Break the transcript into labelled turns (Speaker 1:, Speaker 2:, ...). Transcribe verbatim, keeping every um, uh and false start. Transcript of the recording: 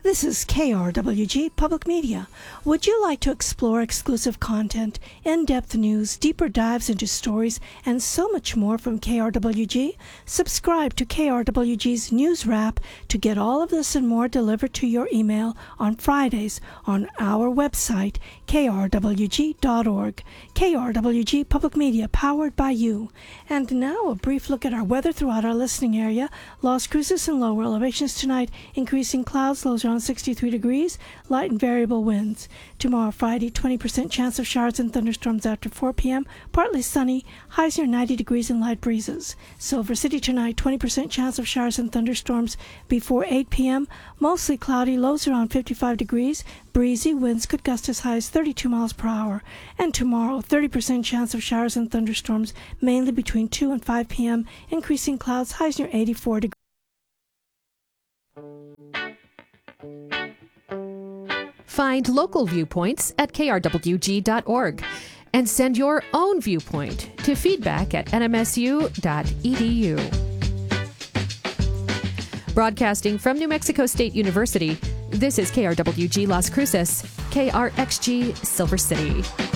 Speaker 1: This is K R W G Public Media. Would you like to explore exclusive content, in-depth news, deeper dives into stories, and so much more from K R W G? Subscribe to K R W G's News Wrap to get all of this and more delivered to your email on Fridays on our website, K R W G dot org. K R W G Public Media, powered by you. And now a brief look at our weather throughout our listening area. Las Cruces and lower elevations tonight, increasing clouds, lows around sixty-three degrees, light and variable winds. Tomorrow, Friday, twenty percent chance of showers and thunderstorms after four p.m., partly sunny, highs near ninety degrees and light breezes. Silver City tonight, twenty percent chance of showers and thunderstorms before eight p.m., mostly cloudy, lows around fifty-five degrees, breezy, winds could gust as high as thirty-two miles per hour. And tomorrow, thirty percent chance of showers and thunderstorms, mainly between two and five p.m., increasing clouds, highs near eighty-four degrees.
Speaker 2: Find local viewpoints at K R W G dot org and send your own viewpoint to feedback at N M S U dot E D U. Broadcasting from New Mexico State University, this is K R W G Las Cruces, K R X G Silver City.